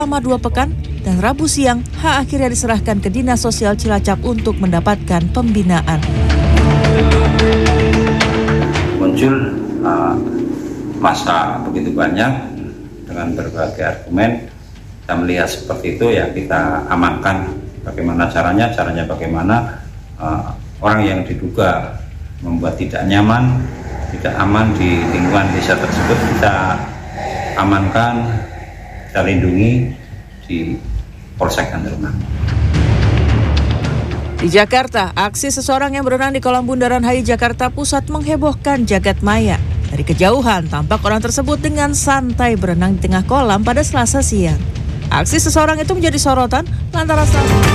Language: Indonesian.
selama 2 pekan dan Rabu siang H akhirnya diserahkan ke Dinas Sosial Cilacap untuk mendapatkan pembinaan. Muncul masa begitu banyak dengan berbagai argumen. Kita melihat seperti itu ya kita amankan. Bagaimana caranya bagaimana orang yang diduga membuat tidak nyaman, tidak aman di lingkungan desa tersebut kita amankan, kita lindungi di Polsek Kanderungan. Di Jakarta, aksi seseorang yang berenang di kolam Bundaran HI Jakarta Pusat menghebohkan jagat maya. Dari kejauhan, tampak orang tersebut dengan santai berenang di tengah kolam pada Selasa siang. Aksi seseorang itu menjadi sorotan lantaran